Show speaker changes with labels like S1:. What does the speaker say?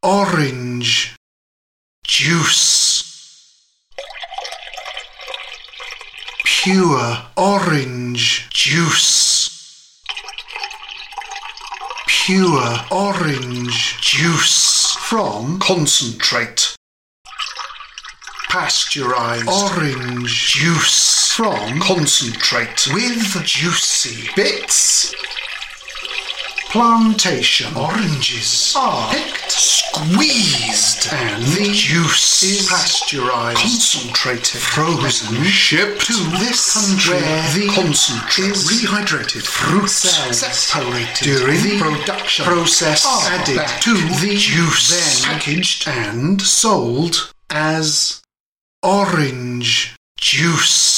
S1: orange juice. Pure orange juice. Pure orange juice from concentrate. Pasteurized orange juice from concentrate with juicy bits. Plantation oranges are picked, squeezed, and the juice is pasteurized, concentrated, frozen, shipped to this country where the concentrate is rehydrated, fruit cells separated during the production process, added to the juice, then packaged and sold as orange juice.